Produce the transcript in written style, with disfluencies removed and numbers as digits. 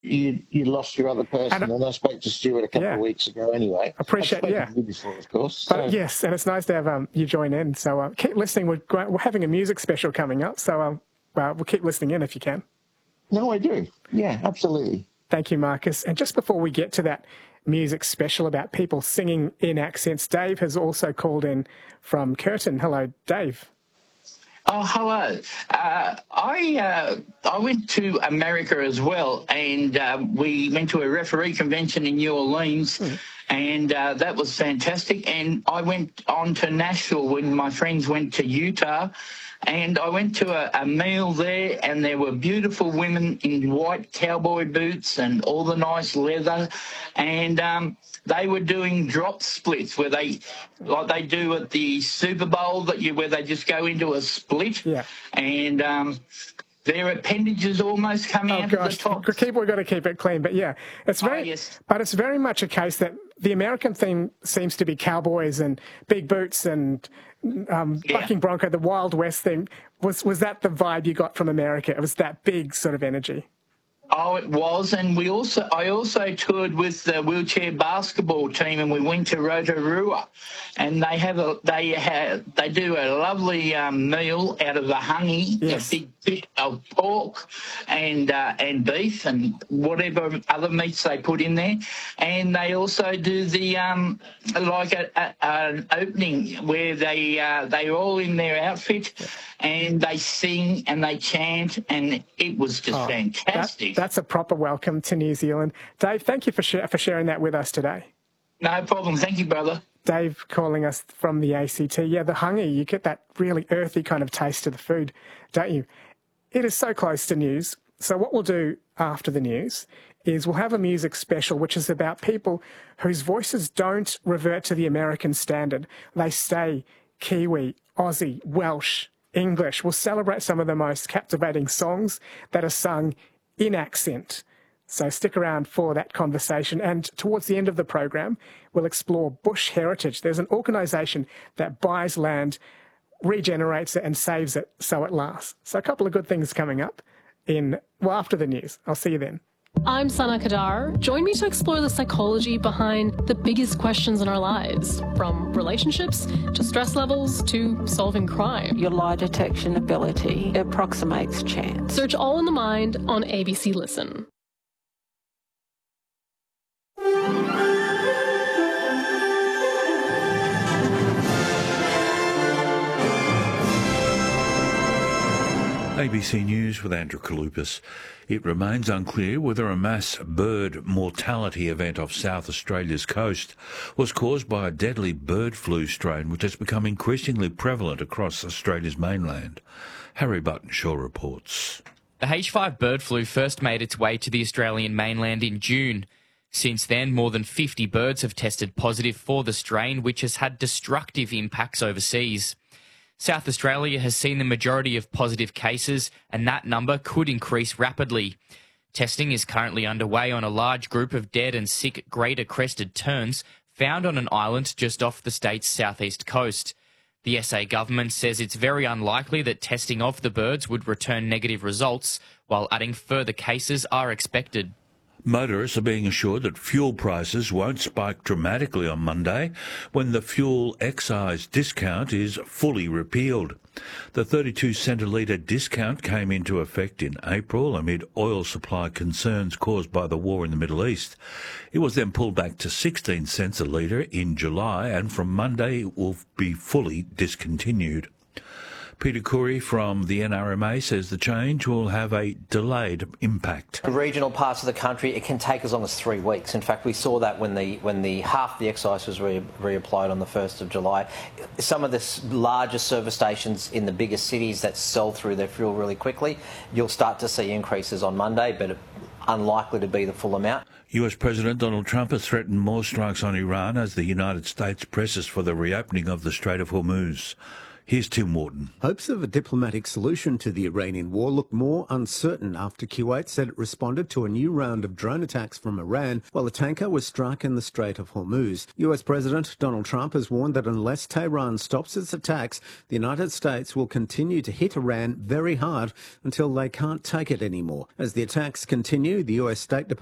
you lost your other person, and I spoke to Stuart a couple of weeks ago anyway. Appreciate, I've spoken to you before, of course. But yes, and it's nice to have you join in. So keep listening. We're having a music special coming up, so we'll keep listening in if you can. No, I do. Yeah, absolutely. Thank you, Marcus. And just before we get to that music special about people singing in accents, Dave has also called in from Curtin. Hello, Dave. Oh, hello. I went to America as well, and we went to a referee convention in New Orleans, and that was fantastic. And I went on to Nashville when my friends went to Utah, and I went to a meal there, and there were beautiful women in white cowboy boots and all the nice leather, and they were doing drop splits where like they do at the Super Bowl where they just go into a split, and their appendages almost come out of the top. We've got to keep it clean, but yeah, it's very, but it's very much a case that the American theme seems to be cowboys and big boots and bucking bronco, the Wild West thing. Was that the vibe you got from America? It was that big sort of energy. Oh, it was, and I also toured with the wheelchair basketball team, and we went to Rotorua, and they do a lovely meal out of the honey, a big bit of pork and beef and whatever other meats they put in there, and they also do the like an opening where they're all in their outfit. And they sing and they chant, and it was just fantastic. That's a proper welcome to New Zealand. Dave, thank you for sharing that with us today. No problem. Thank you, brother. Dave calling us from the ACT. Yeah, the honey, you get that really earthy kind of taste to the food, don't you? It is so close to news. So what we'll do after the news is we'll have a music special, which is about people whose voices don't revert to the American standard. They stay Kiwi, Aussie, Welsh, English. We'll celebrate some of the most captivating songs that are sung in accent. So stick around for that conversation. And towards the end of the program, we'll explore bush heritage. There's an organisation that buys land, regenerates it and saves it so it lasts. So a couple of good things coming up after the news. I'll see you then. I'm Sana Kadar. Join me to explore the psychology behind the biggest questions in our lives, from relationships to stress levels to solving crime. Your lie detection ability approximates chance. Search All in the Mind on ABC Listen. ABC News with Andrew Kalupas. It remains unclear whether a mass bird mortality event off South Australia's coast was caused by a deadly bird flu strain which has become increasingly prevalent across Australia's mainland. Harry Buttonshaw reports. The H5 bird flu first made its way to the Australian mainland in June. Since then, more than 50 birds have tested positive for the strain, which has had destructive impacts overseas. South Australia has seen the majority of positive cases, and that number could increase rapidly. Testing is currently underway on a large group of dead and sick greater crested terns found on an island just off the state's southeast coast. The SA government says it's very unlikely that testing of the birds would return negative results, while adding further cases are expected. Motorists are being assured that fuel prices won't spike dramatically on Monday when the fuel excise discount is fully repealed. The 32 cent a litre discount came into effect in April amid oil supply concerns caused by the war in the Middle East. It was then pulled back to 16 cents a litre in July, and from Monday it will be fully discontinued. Peter Curry from the NRMA says the change will have a delayed impact. In regional parts of the country, it can take as long as 3 weeks. In fact, we saw that when the half the excise was reapplied on the 1st of July. Some of the larger service stations in the biggest cities that sell through their fuel really quickly, you'll start to see increases on Monday, but unlikely to be the full amount. US President Donald Trump has threatened more strikes on Iran as the United States presses for the reopening of the Strait of Hormuz. Here's Tim Wharton. Hopes of a diplomatic solution to the Iranian war look more uncertain after Kuwait said it responded to a new round of drone attacks from Iran while a tanker was struck in the Strait of Hormuz. US President Donald Trump has warned that unless Tehran stops its attacks, the United States will continue to hit Iran very hard until they can't take it anymore. As the attacks continue, the US State Department